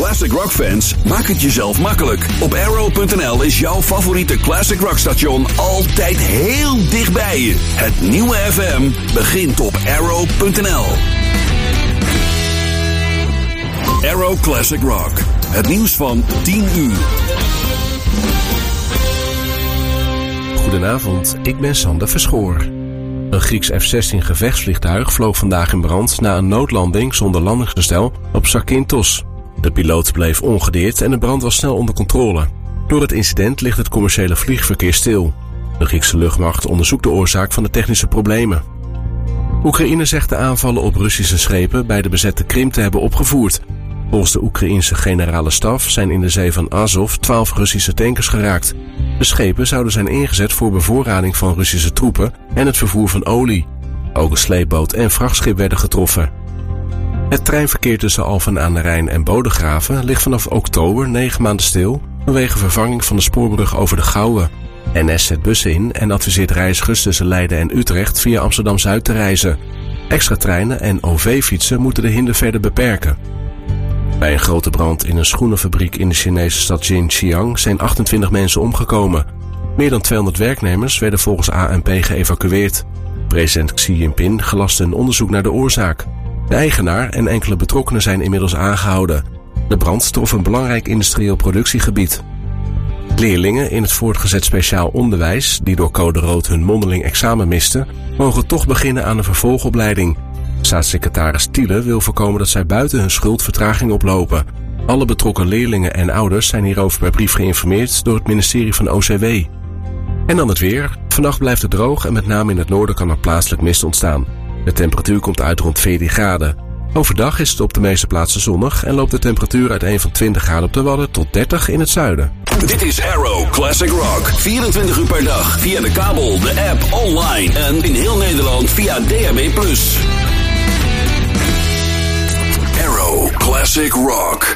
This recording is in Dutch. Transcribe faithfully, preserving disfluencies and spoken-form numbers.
Classic Rock fans, maak het jezelf makkelijk. Op Arrow punt n l is jouw favoriete Classic Rock station altijd heel dichtbij je. Het nieuwe F M begint op Arrow punt n l. Arrow Classic Rock. Het nieuws van tien uur. Goedenavond, ik ben Sander Verschoor. Een Grieks F zestien gevechtsvliegtuig vloog vandaag in brand na een noodlanding zonder landingsgestel op Zakynthos. De piloot bleef ongedeerd en de brand was snel onder controle. Door het incident ligt het commerciële vliegverkeer stil. De Griekse luchtmacht onderzoekt de oorzaak van de technische problemen. Oekraïne zegt de aanvallen op Russische schepen bij de bezette Krim te hebben opgevoerd. Volgens de Oekraïense generale staf zijn in de zee van Azov twaalf Russische tankers geraakt. De schepen zouden zijn ingezet voor bevoorrading van Russische troepen en het vervoer van olie. Ook een sleepboot en vrachtschip werden getroffen. Het treinverkeer tussen Alphen aan de Rijn en Bodegraven ligt vanaf oktober negen maanden stil vanwege vervanging van de spoorbrug over de Gouwe. N S zet bussen in en adviseert reizigers tussen Leiden en Utrecht via Amsterdam-Zuid te reizen. Extra treinen en O V-fietsen moeten de hinder verder beperken. Bij een grote brand in een schoenenfabriek in de Chinese stad Jinjiang zijn achtentwintig mensen omgekomen. Meer dan tweehonderd werknemers werden volgens A N P geëvacueerd. President Xi Jinping gelastte een onderzoek naar de oorzaak. De eigenaar en enkele betrokkenen zijn inmiddels aangehouden. De brand trof een belangrijk industrieel productiegebied. Leerlingen in het voortgezet speciaal onderwijs die door code rood hun mondeling examen misten, mogen toch beginnen aan een vervolgopleiding. Staatssecretaris Thiele wil voorkomen dat zij buiten hun schuld vertraging oplopen. Alle betrokken leerlingen en ouders zijn hierover per brief geïnformeerd door het ministerie van O C W. En dan het weer. Vannacht blijft het droog en met name in het noorden kan er plaatselijk mist ontstaan. De temperatuur komt uit rond veertien graden. Overdag is het op de meeste plaatsen zonnig en loopt de temperatuur uiteen van twintig graden op de Wadden tot dertig in het zuiden. Dit is Arrow Classic Rock. vierentwintig uur per dag via de kabel, de app, online en in heel Nederland via D A B plus. Arrow Classic Rock.